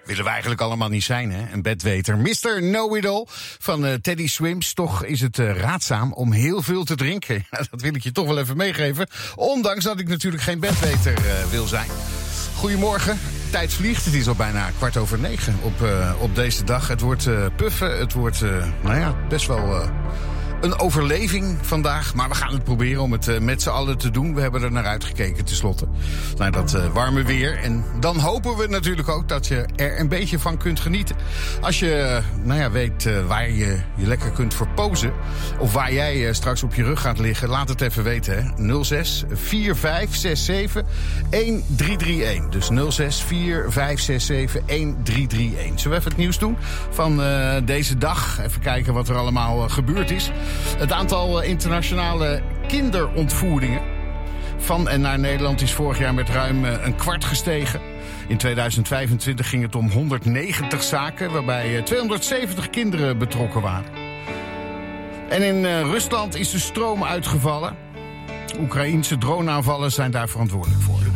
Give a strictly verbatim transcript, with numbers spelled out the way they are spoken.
Willen we eigenlijk allemaal niet zijn, hè? Een bedweter. mister Know-it-all van uh, Teddy Swims. Toch is het uh, raadzaam om heel veel te drinken. Dat wil ik je toch wel even meegeven. Ondanks dat ik natuurlijk geen bedweter uh, wil zijn. Goedemorgen. Tijd vliegt. Het is al bijna kwart over negen op, uh, op deze dag. Het wordt uh, puffen. Het wordt, uh, nou ja, best wel... Uh, Een overleving vandaag, maar we gaan het proberen om het uh, met z'n allen te doen. We hebben er naar uitgekeken tenslotte, naar dat uh, warme weer. En dan hopen we natuurlijk ook dat je er een beetje van kunt genieten. Als je uh, nou ja, weet uh, waar je je lekker kunt verpozen, of waar jij uh, straks op je rug gaat liggen, laat het even weten. Hè? nul zes vier vijf zes zeven een drie drie een. Dus nul zes vier vijf zes zeven een drie drie een. Zullen we even het nieuws doen van uh, deze dag? Even kijken wat er allemaal uh, gebeurd is. Het aantal internationale kinderontvoeringen van en naar Nederland is vorig jaar met ruim een kwart gestegen. In tweeduizend vijfentwintig ging het om honderdnegentig zaken, waarbij tweehonderdzeventig kinderen betrokken waren. En in Rusland is de stroom uitgevallen. Oekraïense droneaanvallen zijn daar verantwoordelijk voor.